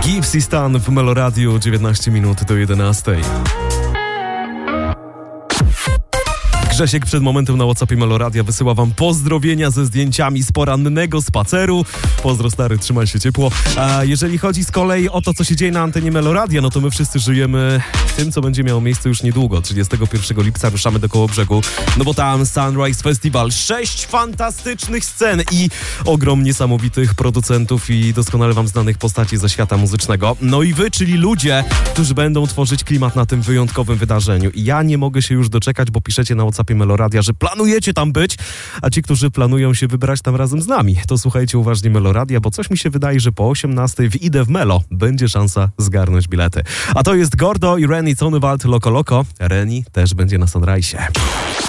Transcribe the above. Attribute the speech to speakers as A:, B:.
A: Gibbs i Stan w Meloradiu, 19 minut do 11. Grzesiek przed momentem na WhatsAppie Meloradia wysyła wam pozdrowienia ze zdjęciami z porannego spaceru. Pozdro stary, trzymaj się ciepło. A jeżeli chodzi z kolei o to, co się dzieje na antenie Meloradia, no to my wszyscy żyjemy tym, co będzie miało miejsce już niedługo. 31 lipca ruszamy do Kołobrzegu, no bo tam Sunrise Festival. 6 fantastycznych scen i ogrom niesamowitych producentów i doskonale wam znanych postaci ze świata muzycznego. No i wy, czyli ludzie, którzy będą tworzyć klimat na tym wyjątkowym wydarzeniu. I ja nie mogę się już doczekać, bo piszecie na WhatsAppie Meloradia, że planujecie tam być, a ci, którzy planują się wybrać tam razem z nami, to słuchajcie uważnie Meloradia, bo coś mi się wydaje, że po 18 w Idę w Melo będzie szansa zgarnąć bilety. A to jest Gordo i Reni Conewald Loco Loco. Reni też będzie na Sunrise'ie.